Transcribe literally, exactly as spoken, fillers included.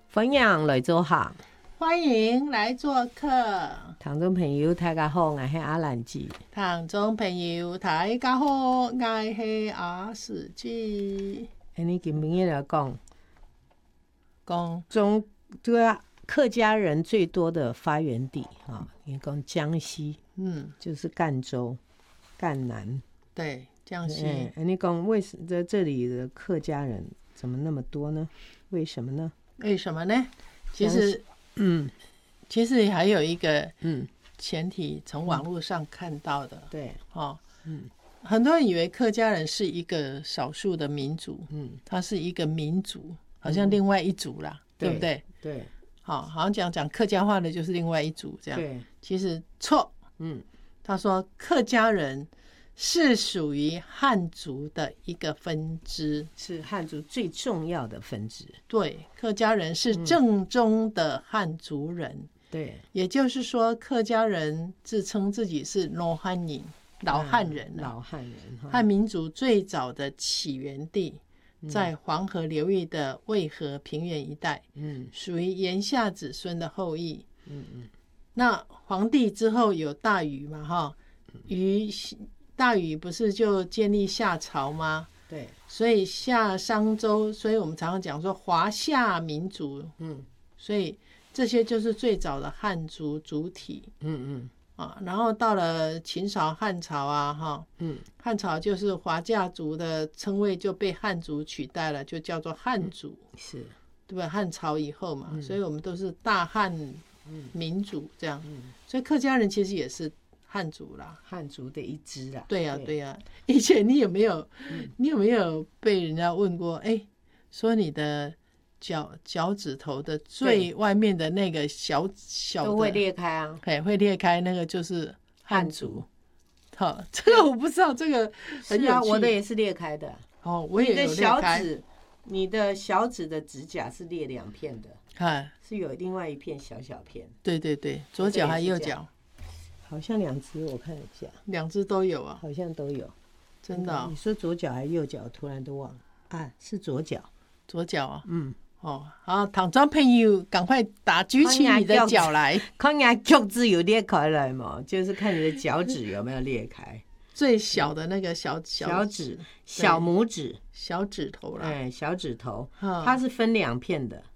欢迎来做客， 欢迎来做客。 听众朋友大家好，我是阿兰姐。 听众朋友大家好，我是阿史记。 哎，你今天来讲讲中这个客家人最多的发源地啊，你讲江西，嗯，就是赣州、赣南。 对，江西。 哎，你讲为什么在这里的客家人怎么那么多呢？为什么呢？ 为什么呢？其实，嗯，其实还有一个嗯前提，从网络上看到的， 对， 哦，嗯，很多人以为客家人是一个少数的民族，嗯，他是一个民族，好像另外一族啦，嗯、对不对？ 对， 好，好像讲讲客家话的就是另外一族这样， 对， 其实错，嗯，他说客家人是属于汉族的一个分支， 是汉族最重要的分支。 对，客家人是正宗的汉族人。嗯、 对， 也就是说，客家人自称自己是老汉人、老汉人、啊嗯、 老汉人。 汉民族最早的起源地在黄河流域的渭河平原一带，嗯，属于炎夏子孙的后裔。嗯嗯。那黄帝之后有大禹嘛，哈，禹。大禹不是就建立夏朝吗？ 对， 所以夏商周，所以我们常常讲说华夏民族，嗯，所以这些就是最早的汉族主体，嗯嗯啊，然后到了秦朝、汉朝啊，哈，嗯，汉朝就是华夏族的称谓就被汉族取代了，就叫做汉族， 嗯、是， 对吧？汉朝以后嘛，嗯、所以我们都是大汉民族这样，嗯、所以客家人其实也是汉族啦， 汉族的一支啦。 对呀、啊，对呀、啊。以前你有没有，嗯、你有没有被人家问过？哎，说你的脚脚趾头的最外面的那个小小的都会裂开啊， 哎，会裂开，那个就是汉族。好，这个我不知道，这个很有趣。 是啊，我的也是裂开的。 哦，我也有裂开。 你的小指，你的小指的指甲是裂两片的，啊，是有另外一片小小片。 对对对，左脚还右脚。 好像两只，我看一下， 两只都有啊， 好像都有， 真的、哦。 你说左脚还是右脚？突然都忘了啊，是左脚， 左脚啊，嗯，哦，好，唐庄朋友，赶快打举起你的脚来， 看你脚趾有裂开来嘛，就是看你的脚趾有没有裂开， 最小的那个小小小指、小拇指、 小指头啦， 哎，小指头，它是分两片的。